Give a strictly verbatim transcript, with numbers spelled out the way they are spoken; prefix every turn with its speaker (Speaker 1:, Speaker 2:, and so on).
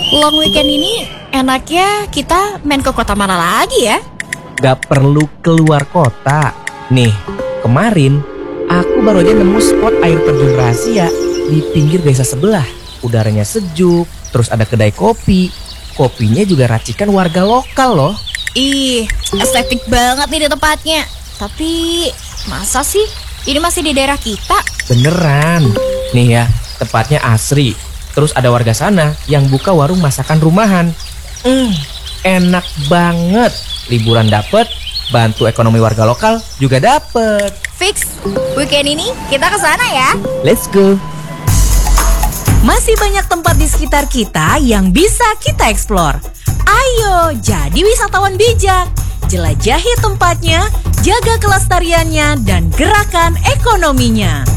Speaker 1: long weekend ini enaknya kita main ke kota mana lagi ya?
Speaker 2: Gak perlu keluar kota. Nih, kemarin aku baru aja nemu spot air terjun rahasia di pinggir desa sebelah. Udaranya sejuk, terus ada kedai kopi. Kopinya juga racikan warga lokal loh.
Speaker 1: Ih, estetik banget nih di tempatnya. Tapi masa sih ini masih di daerah kita?
Speaker 2: Beneran. Nih ya, tempatnya asri. Terus ada warga sana yang buka warung masakan rumahan. Hmm, enak banget. Liburan dapet, bantu ekonomi warga lokal juga dapet.
Speaker 1: Fix, weekend ini kita ke sana ya.
Speaker 2: Let's go.
Speaker 3: Masih banyak tempat di sekitar kita yang bisa kita eksplor. Ayo jadi wisatawan bijak. Jelajahi tempatnya, jaga kelestariannya, dan gerakan ekonominya.